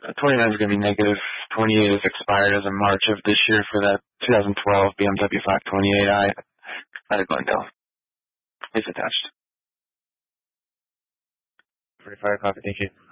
29 is going to be negative. 28 is expired as of March of this year for that 2012 BMW 528i out of Glendale. It's attached. Pretty fire copy, thank you.